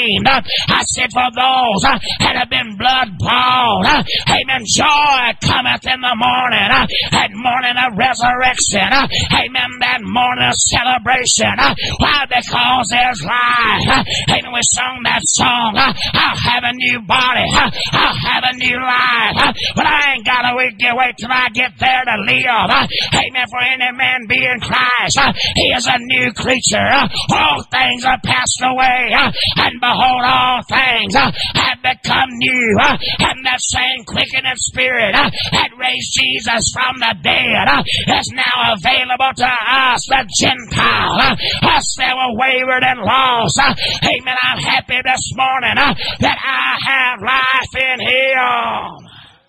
redeemed. I said, for those that have been blood bought. Amen. Joy cometh in the morning. That morning of resurrection. Amen. That morning of celebration. Why? Because there's life. Amen. We sung that song. I'll have a new body. I'll have a new life. But I ain't got to wait till I get there to live. Amen. For any man be in Christ, he is a new creature. All things are passed away, and behold, all things have become new. And that same quickening spirit that raised Jesus from the dead is now available to us, the Gentile, us that were wayward and lost. Amen. I'm happy this morning that I have life in Him.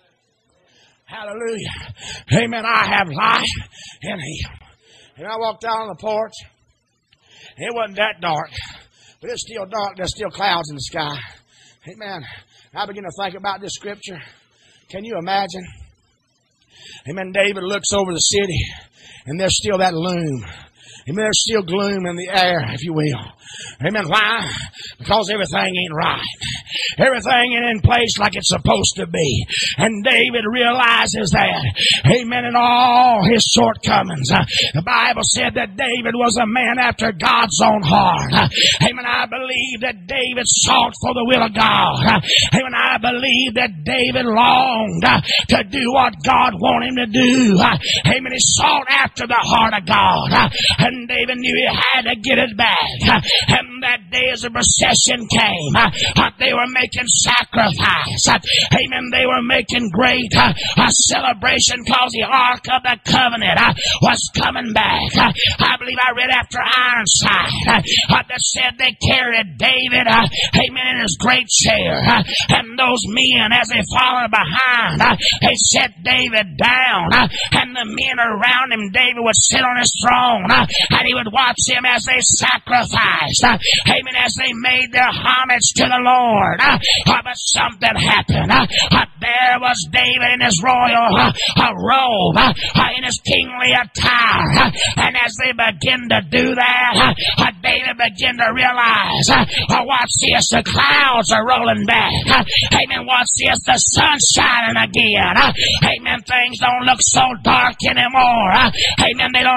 Hallelujah. Amen. I have life in Him. And I walked out on the porch. It wasn't that dark, but it's still dark. There's still clouds in the sky. Amen. I begin to think about this scripture. Can you imagine? Amen. David looks over the city, and there's still that loom. Amen. There's still gloom in the air, if you will. Amen. Why? Because everything ain't right. Everything ain't in place like it's supposed to be. And David realizes that. Amen. In all his shortcomings. The Bible said that David was a man after God's own heart. Amen. I believe that David sought for the will of God. Amen. I believe that David longed to do what God wanted him to do. Amen. He sought after the heart of God. And David knew he had to get it back. And that day as the procession came, they were making sacrifice. Amen. They were making great celebration because the Ark of the Covenant was coming back. I believe I read after Ironside that said they carried David, amen, in his great chair. And those men, as they followed behind, they set David down. And the men around him, David would sit on his throne. And he would watch them as they sacrificed. Amen. As they made their homage to the Lord. But something happened. There was David in his royal robe, in his kingly attire. And as they begin to do that, David began to realize, watch this, the clouds are rolling back. Amen. Watch this, the sun's shining again. Amen. Things don't look so dark anymore. Amen. They don't